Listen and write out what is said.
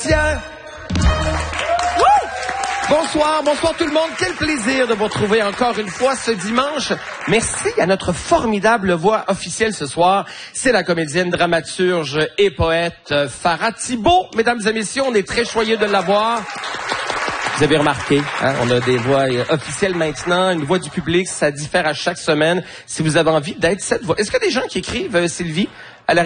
Tiens. Bonsoir, bonsoir tout le monde. Quel plaisir de vous retrouver encore une fois ce dimanche. Merci à notre formidable voix officielle ce soir. C'est la comédienne, dramaturge et poète Farah Thibault. Mesdames et messieurs, on est très joyeux de l'avoir. Vous avez remarqué, hein, on a des voix officielles maintenant, une voix du public, ça diffère à chaque semaine. Si vous avez envie d'être cette voix. Est-ce qu'il y a des gens qui écrivent, Sylvie,